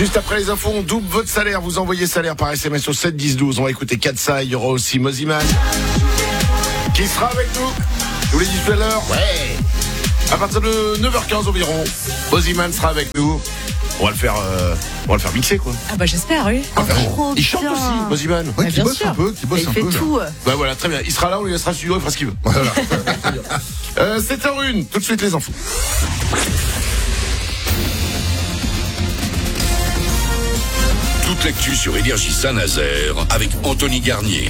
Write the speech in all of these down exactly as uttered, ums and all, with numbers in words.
Juste après les infos, on double votre salaire. Vous envoyez salaire par S M S au sept dix douze. On va écouter Katsai. Il y aura aussi Moziman qui sera avec nous. Je vous l'ai dit tout à l'heure. Ouais. À partir de neuf heures quinze environ, Moziman sera avec nous. On va le faire, euh, on va le faire mixer, quoi. Ah bah j'espère, oui. Ah, bah, Trop il chante bien. aussi, Moziman. Ouais, Mais qui bien bosse sûr. un peu, qui bosse Il un fait peu. là. tout. Bah voilà, très bien. Il sera là, on lui laissera le studio, il fera ce qu'il veut. Voilà. euh, sept heures une, tout de suite les infos. Toute l'actu sur Énergie Saint-Nazaire avec Anthony Garnier.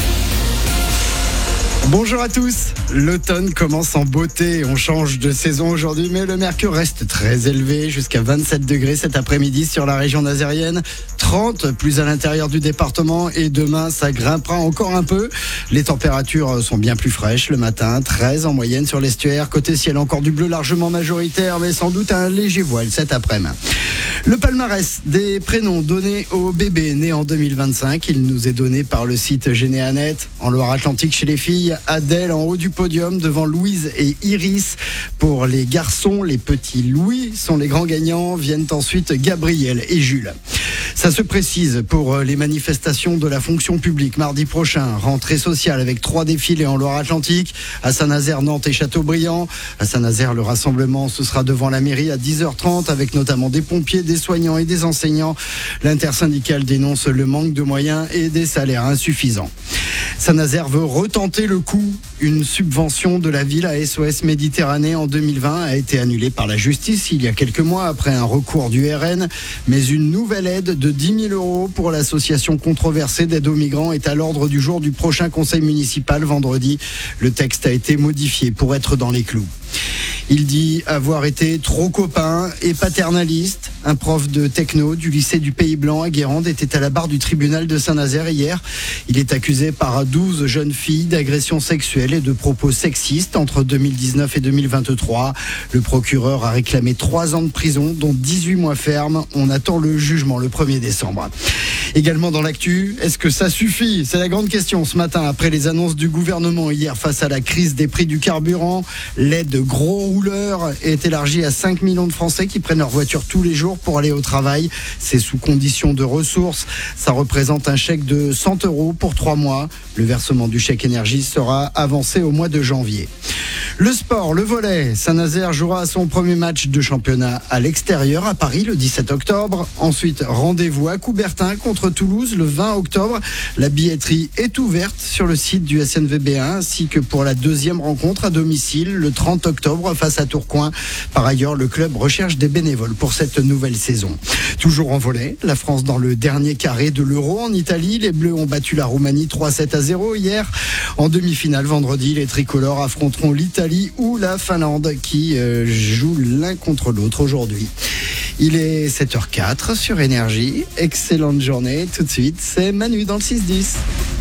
Bonjour à tous, l'automne commence en beauté, on change de saison aujourd'hui mais le mercure reste très élevé jusqu'à vingt-sept degrés cet après-midi sur la région nazérienne, trente plus à l'intérieur du département et demain ça grimpera encore un peu. Les températures sont bien plus fraîches le matin, treize en moyenne sur l'estuaire, côté ciel encore du bleu largement majoritaire mais sans doute un léger voile cet après-midi. Le palmarès des prénoms donnés aux bébés nés en deux mille vingt-cinq, il nous est donné par le site Généanet. En Loire-Atlantique chez les filles, Adèle en haut du podium devant Louise et Iris. Pour les garçons, les petits Louis sont les grands gagnants. Viennent ensuite Gabriel et Jules. Ça se précise pour les manifestations de la fonction publique mardi prochain. Rentrée sociale avec trois défilés en Loire-Atlantique, à Saint-Nazaire, Nantes et Châteaubriand. À Saint-Nazaire, le rassemblement ce sera devant la mairie à dix heures trente avec notamment des pompiers, des soignants et des enseignants. L'intersyndicale dénonce le manque de moyens et des salaires insuffisants. Saint-Nazaire veut retenter le coup. Une subvention de la ville à S O S Méditerranée en deux mille vingt a été annulée par la justice il y a quelques mois après un recours du R N. Mais une nouvelle aide de dix mille euros pour l'association controversée d'aide aux migrants est à l'ordre du jour du prochain conseil municipal vendredi. Le texte a été modifié pour être dans les clous. Il dit avoir été trop copain et paternaliste. Un prof de techno du lycée du Pays Blanc à Guérande était à la barre du tribunal de Saint-Nazaire hier. Il est accusé par douze jeunes filles d'agression sexuelle et de propos sexistes entre deux mille dix-neuf et deux mille vingt-trois. Le procureur a réclamé trois ans de prison, dont dix-huit mois ferme. On attend le jugement le premier décembre. Également dans l'actu, est-ce que ça suffit? C'est la grande question ce matin après les annonces du gouvernement hier face à la crise des prix du carburant. L'aide gros rouleurs est élargie à cinq millions de Français qui prennent leur voiture tous les jours pour aller au travail. C'est sous condition de ressources. Ça représente un chèque de cent euros pour trois mois. Le versement du chèque énergie sera avancé au mois de janvier. Le sport, le volley. Saint-Nazaire jouera son premier match de championnat à l'extérieur à Paris le dix-sept octobre. Ensuite, rendez-vous à Coubertin contre Toulouse le vingt octobre. La billetterie est ouverte sur le site du S N V B un ainsi que pour la deuxième rencontre à domicile le trente octobre face à Tourcoing. Par ailleurs, le club recherche des bénévoles pour cette nouvelle saison. Toujours en volley, la France dans le dernier carré de l'Euro en Italie. Les Bleus ont battu la Roumanie trois sept à zéro hier. En demi-finale vendredi, les tricolores affronteront l'Italie ou la Finlande qui euh, jouent l'un contre l'autre aujourd'hui. Il est sept heures quatre sur Énergie. Excellente journée. Tout de suite, c'est Manu dans le six dix.